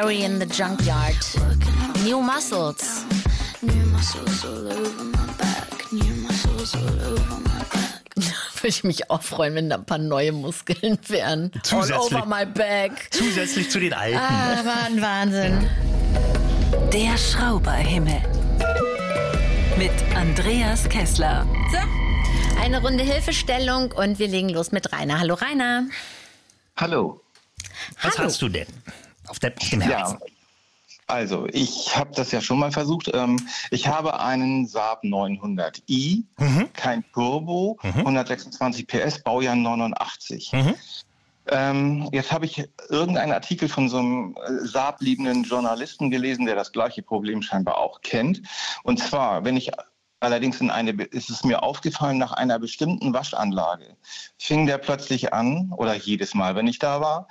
Murray in the Junkyard. New Muscles. New muscles all over my back. New muscles all over my back. Würde ich mich auch freuen, wenn da ein paar neue Muskeln wären. All over my back. Zusätzlich zu den alten. Ah, war ein Wahnsinn. Der Schrauberhimmel. Mit Andreas Kessler. So, eine Runde Hilfestellung und wir legen los mit Rainer. Hallo Rainer. Hallo. Was hast du denn auf dem Herzen? Ja, also ich habe das ja schon mal versucht. Ich habe einen Saab 900i, kein Turbo, 126 PS, Baujahr 89. Jetzt habe ich irgendeinen Artikel von so einem Saab-liebenden Journalisten gelesen, der das gleiche Problem scheinbar auch kennt. Und zwar, wenn ich allerdings ist es mir aufgefallen, nach einer bestimmten Waschanlage fing der plötzlich an, oder jedes Mal, wenn ich da war,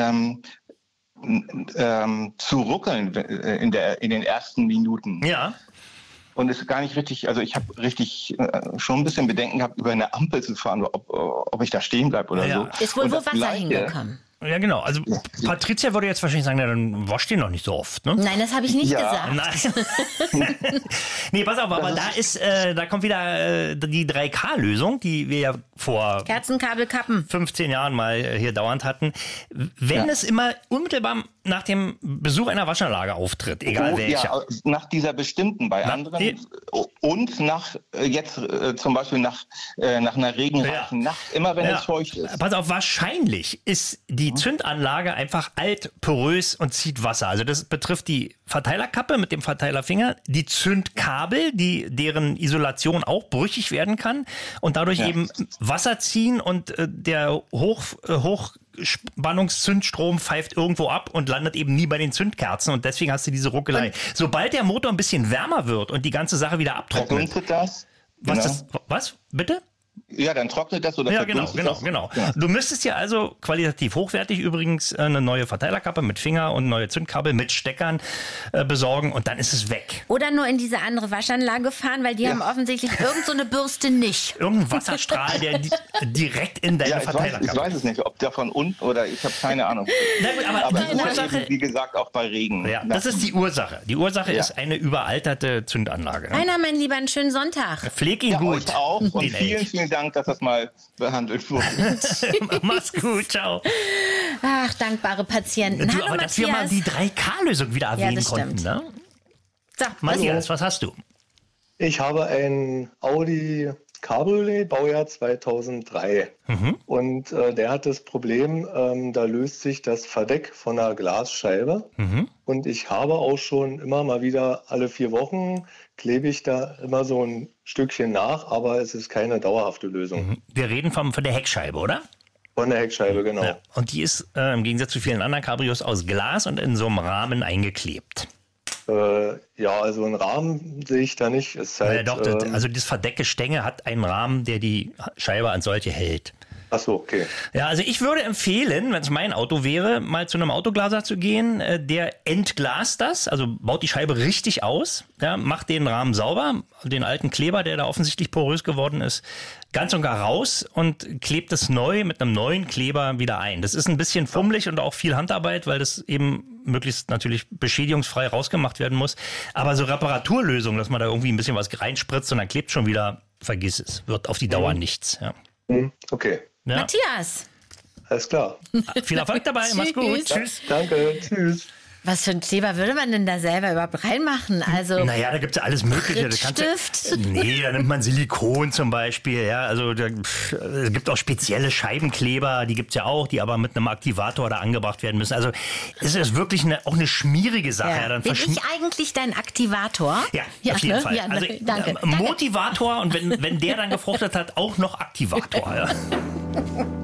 zu ruckeln in den ersten Minuten. Ja. Und es ist gar nicht richtig, also ich habe richtig schon ein bisschen Bedenken gehabt, über eine Ampel zu fahren, ob ich da stehen bleibe oder so. Ist wohl wo Wasser hingekommen. Ja, genau. Also Patricia würde jetzt wahrscheinlich sagen, dann wasch den noch nicht so oft, ne? Nein, das habe ich nicht gesagt. Nein. Nee, pass auf, aber da kommt wieder die 3K-Lösung, die wir ja vor Kerzenkabel kappen. 15 Jahren mal hier dauernd hatten. Wenn es immer unmittelbar nach dem Besuch einer Waschanlage auftritt, egal welcher. Ja, nach dieser bestimmten, bei anderen. Und nach jetzt zum Beispiel nach einer regenreichen Nacht, immer wenn es feucht ist. Pass auf, wahrscheinlich ist die Zündanlage einfach alt, porös und zieht Wasser. Also das betrifft die Verteilerkappe mit dem Verteilerfinger, die Zündkabel, deren Isolation auch brüchig werden kann und dadurch eben Wasser ziehen und der Hochspannungszündstrom pfeift irgendwo ab und landet eben nie bei den Zündkerzen und deswegen hast du diese Ruckelei. Sobald der Motor ein bisschen wärmer wird und die ganze Sache wieder abtrocknet. Das? Was? Bitte? Ja, dann trocknet das oder verdunstet das. Genau. Du müsstest ja also qualitativ hochwertig übrigens eine neue Verteilerkappe mit Finger und neue Zündkabel mit Steckern besorgen und dann ist es weg. Oder nur in diese andere Waschanlage fahren, weil die haben offensichtlich irgend so eine Bürste nicht. Irgendein Wasserstrahl, der direkt in deine Verteilerkappe. Ich weiß es nicht, ob der von unten oder ich habe keine Ahnung. Na gut, aber die Ursache, wie gesagt, auch bei Regen. Ja, das ist die Ursache. Die Ursache ist eine überalterte Zündanlage. Rainer, mein Lieber, einen schönen Sonntag. Pfleg ihn gut. Euch auch und vielen Dank, dass das mal behandelt wurde. Mach's gut, ciao. Ach, dankbare Patienten. Hallo, aber Matthias. dass wir mal die 3K-Lösung wieder erwähnen konnten. Ne? So, Matthias, was hast du? Ich habe ein Audi Cabriolet, Baujahr 2003. Und der hat das Problem, da löst sich das Verdeck von der Glasscheibe. Und ich habe auch schon immer mal wieder alle 4 Wochen klebe ich da immer so ein Stückchen nach, aber es ist keine dauerhafte Lösung. Wir reden von der Heckscheibe, oder? Von der Heckscheibe, genau. Ja. Und die ist im Gegensatz zu vielen anderen Cabrios aus Glas und in so einem Rahmen eingeklebt. Ja, also einen Rahmen sehe ich da nicht. Es ist halt, doch, also das Verdeckgestänge hat einen Rahmen, der die Scheibe als solche hält. Ach so, okay. Ja, also ich würde empfehlen, wenn es mein Auto wäre, mal zu einem Autoglaser zu gehen, der entglast das, also baut die Scheibe richtig aus, ja, macht den Rahmen sauber, den alten Kleber, der da offensichtlich porös geworden ist, ganz und gar raus und klebt es neu mit einem neuen Kleber wieder ein. Das ist ein bisschen fummelig und auch viel Handarbeit, weil das eben möglichst natürlich beschädigungsfrei rausgemacht werden muss. Aber so Reparaturlösungen, dass man da irgendwie ein bisschen was reinspritzt und dann klebt schon wieder, vergiss es, wird auf die Dauer nichts. Ja. Okay. Ja. Matthias. Alles klar. Viel Erfolg dabei, mach's gut. Tschüss. Danke, tschüss. Was für ein Kleber würde man denn da selber überhaupt reinmachen? Also naja, da gibt's ja alles Mögliche. Stift? Nee, da nimmt man Silikon zum Beispiel. Ja, also es gibt auch spezielle Scheibenkleber, die gibt's ja auch, die aber mit einem Aktivator da angebracht werden müssen. Also es ist wirklich auch eine schmierige Sache. Ja. Ja, dann bin ich eigentlich dein Aktivator? Ja, auf jeden Fall. Ja, also, danke. Motivator und wenn der dann gefruchtet hat, auch noch Aktivator. Ja.